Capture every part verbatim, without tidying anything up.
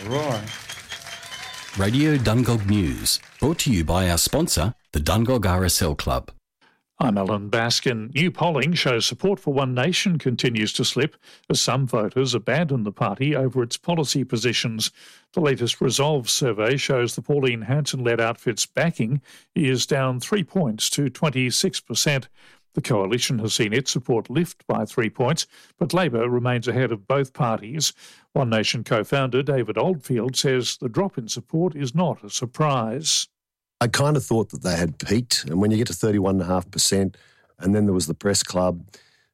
Right. Radio Dungog News, brought to you by our sponsor, the Dungog R S L Club. I'm Alan Baskin. New polling shows support for One Nation continues to slip as some voters abandon the party over its policy positions. The latest Resolve survey shows the Pauline Hanson-led outfit's backing is down three points to twenty-six percent. The coalition has seen its support lift by three points, but Labor remains ahead of both parties. One Nation co-founder David Oldfield says the drop in support is not a surprise. I kind of thought that they had peaked, and when you get to thirty-one point five percent, and then there was the press club,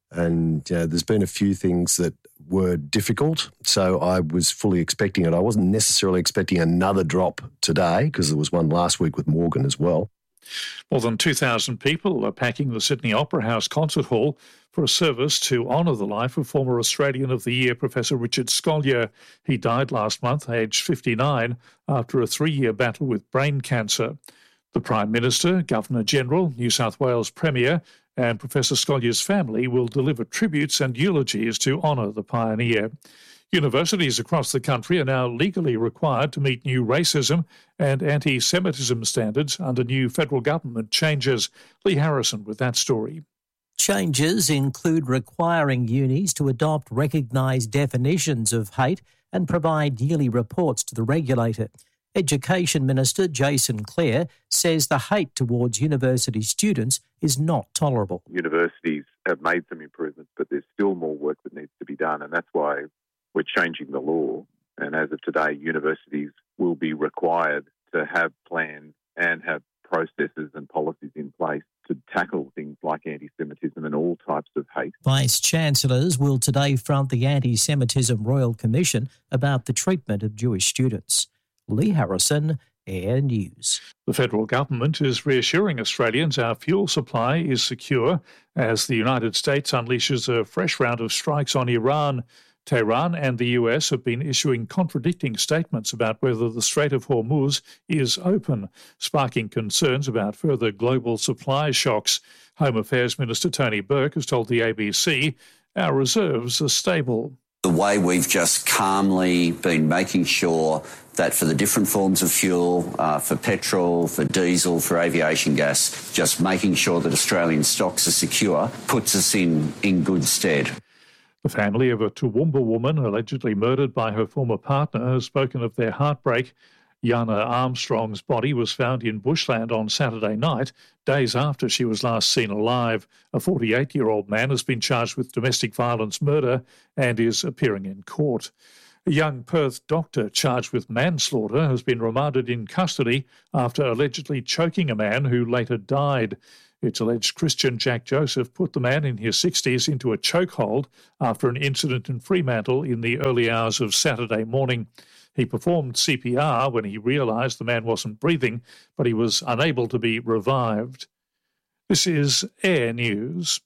and you know, there's been a few things that were difficult, so I was fully expecting it. I wasn't necessarily expecting another drop today, because there was one last week with Morgan as well. More than two thousand people are packing the Sydney Opera House Concert Hall for a service to honour the life of former Australian of the Year Professor Richard Scolyer. He died last month, aged fifty-nine, after a three-year battle with brain cancer. The Prime Minister, Governor-General, New South Wales Premier and Professor Scolyer's family will deliver tributes and eulogies to honour the pioneer. Universities across the country are now legally required to meet new racism and anti-Semitism standards under new federal government changes. Lee Harrison with that story. Changes include requiring unis to adopt recognised definitions of hate and provide yearly reports to the regulator. Education Minister Jason Clare says the hate towards university students is not tolerable. Universities have made some improvements, but there's still more work that needs to be done, and that's why we're changing the law. And as of today, universities will be required to have plans and have processes and policies in place to tackle things like anti-Semitism and all types of hate. Vice-Chancellors will today front the Anti-Semitism Royal Commission about the treatment of Jewish students. Lee Harrison, Air News. The federal government is reassuring Australians our fuel supply is secure as the United States unleashes a fresh round of strikes on Iran. Tehran and the U S have been issuing contradicting statements about whether the Strait of Hormuz is open, sparking concerns about further global supply shocks. Home Affairs Minister Tony Burke has told the A B C our reserves are stable. The way we've just calmly been making sure that for the different forms of fuel, uh, for petrol, for diesel, for aviation gas, just making sure that Australian stocks are secure puts us in, in good stead. The family of a Toowoomba woman allegedly murdered by her former partner has spoken of their heartbreak. Yana Armstrong's body was found in bushland on Saturday night, days after she was last seen alive. A forty-eight-year-old man has been charged with domestic violence murder and is appearing in court. A young Perth doctor charged with manslaughter has been remanded in custody after allegedly choking a man who later died. It's alleged Christian Jack Joseph put the man in his sixties into a chokehold after an incident in Fremantle in the early hours of Saturday morning. He performed C P R when he realised the man wasn't breathing, but he was unable to be revived. This is Air News.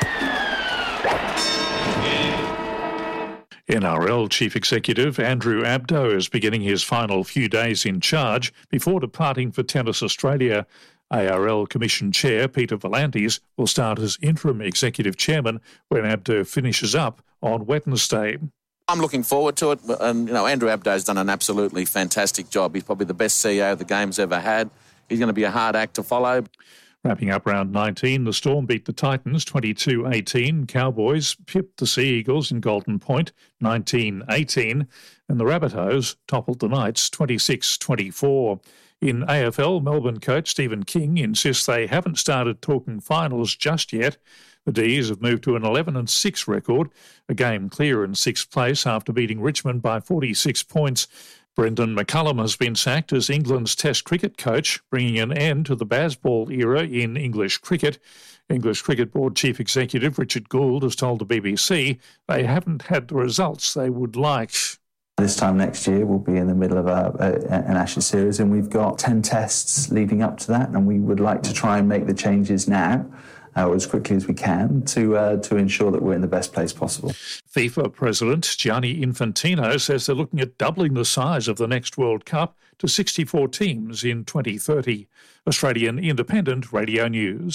N R L Chief Executive Andrew Abdo is beginning his final few days in charge before departing for Tennis Australia. A R L Commission Chair Peter V'landys will start as interim Executive Chairman when Abdo finishes up on Wednesday. I'm looking forward to it. And, you know, Andrew Abdo's done an absolutely fantastic job. He's probably the best C E O the game's ever had. He's going to be a hard act to follow. Wrapping up round nineteen, the Storm beat the Titans twenty-two eighteen. Cowboys pipped the Sea Eagles in Golden Point nineteen eighteen. And the Rabbitohs toppled the Knights twenty-six twenty-four. In A F L, Melbourne coach Stephen King insists they haven't started talking finals just yet. The D's have moved to an eleven and six record, a game clear in sixth place after beating Richmond by forty-six points. Brendan McCullum has been sacked as England's Test cricket coach, bringing an end to the Bazball era in English cricket. English Cricket Board Chief Executive Richard Gould has told the B B C they haven't had the results they would like. This time next year, we'll be in the middle of a, a, an Ashes series, and we've got ten tests leading up to that, and we would like to try and make the changes now, uh, as quickly as we can, to uh, to ensure that we're in the best place possible. FIFA President Gianni Infantino says they're looking at doubling the size of the next World Cup to sixty-four teams in twenty thirty. Australian Independent Radio News.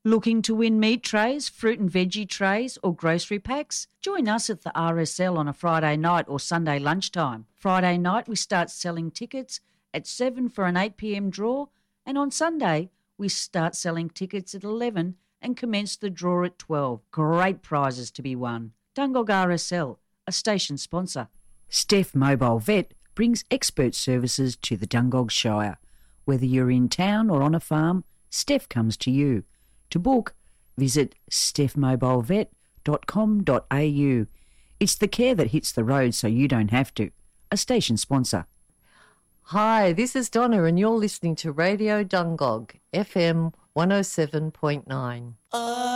Looking to win meat trays, fruit and veggie trays or grocery packs? Join us at the R S L on a Friday night or Sunday lunchtime. Friday night we start selling tickets at seven for an eight p m draw, and on Sunday we start selling tickets at eleven and commence the draw at twelve. Great prizes to be won. Dungog R S L, a station sponsor. Steph Mobile Vet brings expert services to the Dungog Shire. Whether you're in town or on a farm, Steph comes to you. To book, visit steph mobile vet dot com dot a u. It's the care that hits the road so you don't have to. A station sponsor. Hi, this is Donna and you're listening to Radio Dungog, F M one oh seven point nine.